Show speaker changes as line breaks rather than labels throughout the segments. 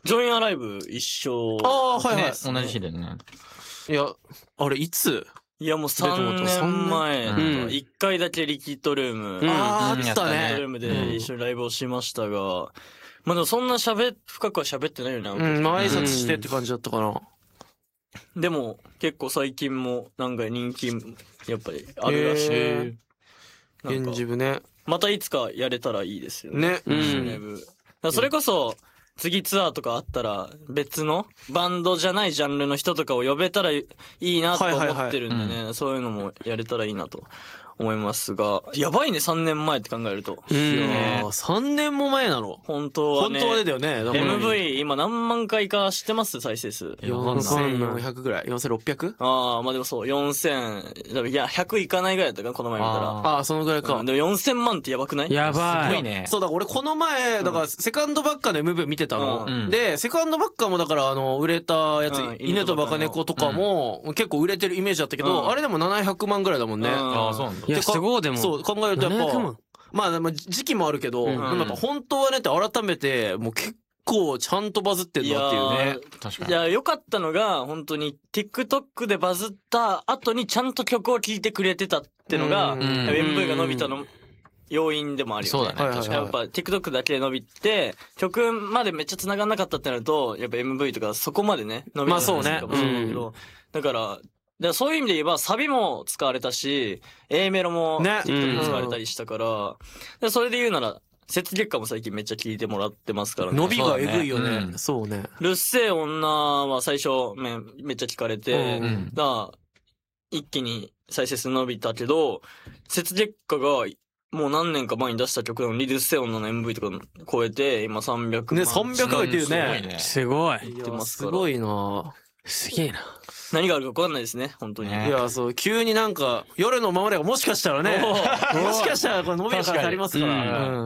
ジョインアライブ一緒。
ああはいはい、
ね、同じ日でね。
いやあれいつ？
いやもう3年前とか、1回だけリキッドルーム、
あった
リキッドルー
ね。
ムで一緒にライブをしましたが、まあでもそんな深くは喋ってないよね。
まあ挨拶してって感じだったかな。
でも結構最近もなんか人気やっぱりあるらしい。
現ジブね。
またいつかやれたらいいですよね。
ね。
それこそ次ツアーとかあったら別のバンドじゃないジャンルの人とかを呼べたらいいなと思ってるんでね、そういうのもやれたらいいなと思いますが、やばいね3年前って考えると。
いや3年も前なの。
本当はね。
本当はだよね。
MV 今何万回か知ってます？再生数。
4400ぐらい。4600？
ああ、まあでもそう4000、いや100いかないぐらいだったかなこの前見たら。
ああそのぐらいか。
でも4000万ってやばくない？
やばい。
すごいね。
そうだ俺この前だからセカンドバッカーの MV 見てたの。でセカンドバッカーもだから売れたやつ犬とバカ猫とかも結構売れてるイメージだったけど、あれでも700万ぐらいだもんね。
ああそうなんだ。
いやすごい。でも
そう考えるとやっぱまあでも時期もあるけど、でもやっぱ本当はねって改めてもう結構ちゃんとバズってんだっていうね。
確かに。
いや良かったのが本当に TikTok でバズった後にちゃんと曲を聴いてくれてたってのが MV が伸びたの要因でもあるよね。
そうだね。確かに。
やっぱ TikTok だけで伸びて曲までめっちゃ繋がんなかったってなるとやっぱ MV とかそこまでね伸びないかもしれないけど、だからそういう意味で言えばサビも使われたし A メロも TikTok に使われたりしたから、それで言うなら雪月花も最近めっちゃ聞いてもらってますからね。
伸びがえぐいよね。そうね。
るっせえ女は最初めっちゃ聞かれて、一気に再生数伸びたけど雪月花がもう何年か前に出した曲なのに、ルッセイ女の MV とか超えて、今300万。
ね、300がいってるね。
すごい。
言ってますから。
すごいな。
すげえな。
何があるか分かんないですね、本当に。
いや、そう、急になんか、夜のままでがもしかしたらね、もしかしたらこれ伸びる可能性ありますから、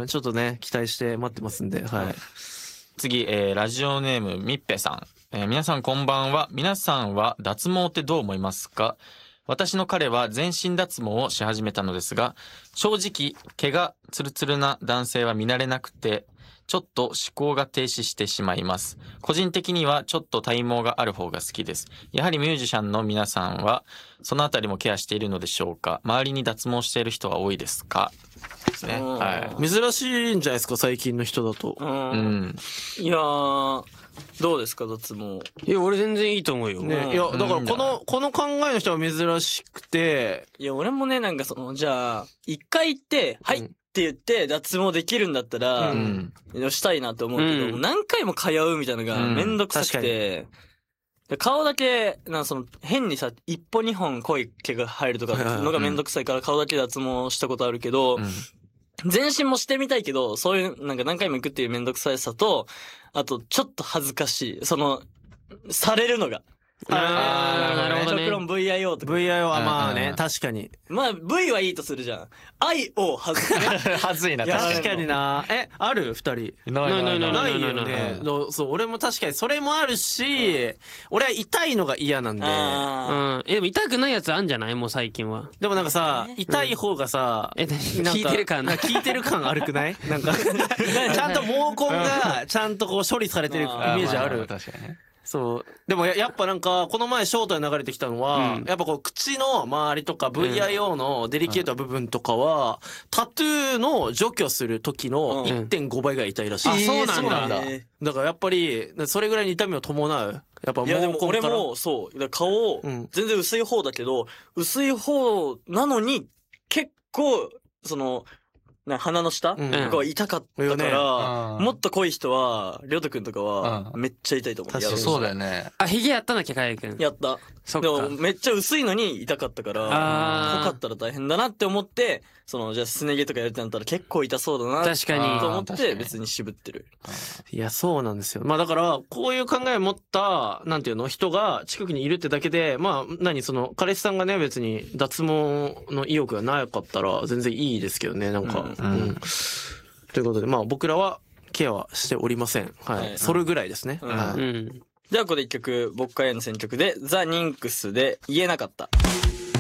ちょっとね、期待して待ってますんで、はい。
次、ラジオネームみっぺさん。皆さんこんばんは。皆さんは脱毛ってどう思いますか？私の彼は全身脱毛をし始めたのですが、正直毛がツルツルな男性は見慣れなくて、ちょっと思考が停止してしまいます。個人的にはちょっと体毛がある方が好きです。やはりミュージシャンの皆さんはそのあたりもケアしているのでしょうか？周りに脱毛している人は多いですか？ですね。はい。
珍しいんじゃないですか、最近の人だと。
いやー、どうですか脱毛？
いや俺全然いいと思うよ。
ね、いやだからこの考えの人は珍しくて、
いや俺もねなんかじゃあ一回行ってはいって言って脱毛できるんだったら、したいなと思うけど、何回も通うみたいなのがめんどくさくて、顔だけ変にさ一歩二本濃い毛が入るとかのがめんどくさいから顔だけ脱毛したことあるけど、全身もしてみたいけどそういうなんか何回も行くっていうめんどくささと、あとちょっと恥ずかしいされるのが。
なるほどね。
極論 VIO とか
VIO はまあね、確かに。
まあ V はいいとするじゃん。I を外すね。
はずいな。
確かにな。ある2人。ないよね。そう俺も確かにそれもあるし、俺は痛いのが嫌なんで。
でも痛くないやつあんじゃない？もう最近は。
でもなんかさ、痛い方がさ、
聞いてる感
悪くない？なんかちゃんと毛根がちゃんとこう処理されてるイメージある。
確かにね。
そうでもやっぱなんかこの前ショートで流れてきたのは、やっぱこう口の周りとか VIO のデリケートな部分とかは、タトゥーの除去する時の 1.5 倍ぐらい痛いらしい。
あ、そうなんだ。
だからやっぱりそれぐらいに痛みを伴う。やっぱ
いやでも俺もそう顔全然薄い方だけど、薄い方なのに結構鼻の下が痛かったから、もっと濃い人はりょうとくんとかはめっちゃ痛いと思う。
そうだよね。
あ、ヒゲやったんだっけ、かやくん。
やった。でもめっちゃ薄いのに痛かったから、濃かったら大変だなって思って、じゃあすね毛とかやるってなったら結構痛そうだなと思って別に渋ってる。
いやそうなんですよ。まあだからこういう考えを持ったなんていうの人が近くにいるってだけで、まあ彼氏さんがね別に脱毛の意欲がなかったら全然いいですけどね、なんか。ということでまあ僕らはケアはしておりません。はい。それぐらいですね。
じゃあここで一曲僕からの選曲でザ・ニンクスで言えなかった。